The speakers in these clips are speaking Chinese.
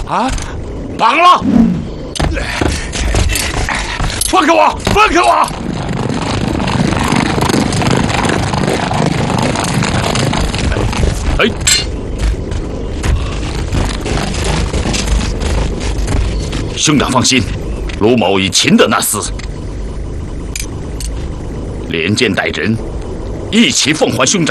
啊！绑了！放开我！放开我！哎！兄长放心，卢某已擒得那厮，连剑带人，一起奉还兄长。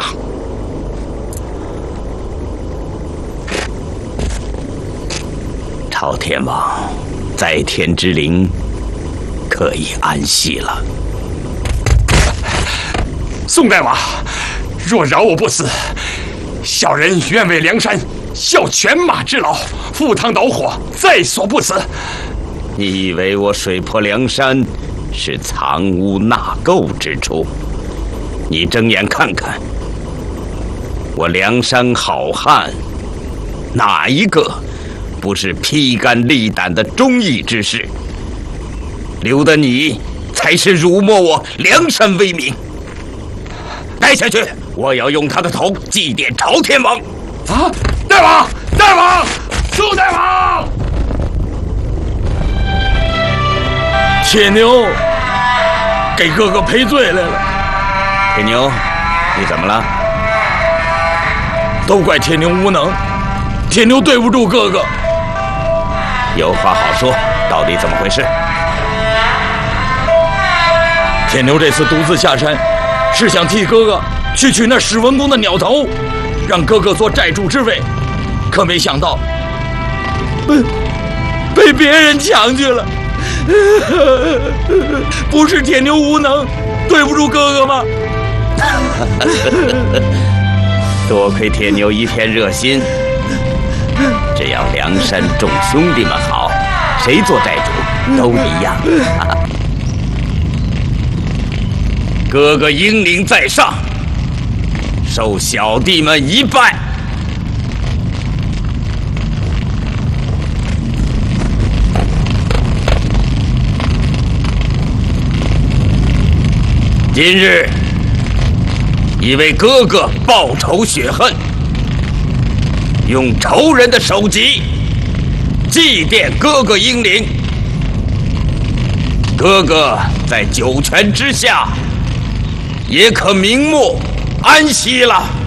朝天王，在天之灵可以安息了。 宋大王，若饶我不死，小人愿为梁山效犬马之劳，赴汤蹈火，在所不辞。 你以为我水泊梁山是藏污纳垢之处？你睁眼看看，我梁山好汉哪一个不是披肝沥胆的忠义之士？留的你才是辱没我梁山威名。带下去，我要用他的头祭奠朝天王。 啊！大王，大王，宋大王！ 铁牛给哥哥赔罪来了。 铁牛，你怎么了？ 都怪铁牛无能，铁牛对不住哥哥。 有话好说，到底怎么回事？ 铁牛这次独自下山，是想替哥哥去取那史文恭的鸟头，让哥哥做寨主之位，可没想到，被别人抢去了。不是铁牛无能，对不住哥哥吗？ 多亏铁牛一片热心，只要梁山众兄弟们好，谁做寨主都一样。哥哥英灵在上，受小弟们一拜。今日已为哥哥报仇雪恨，用仇人的首级祭奠哥哥英灵。哥哥在九泉之下也可瞑目安息了。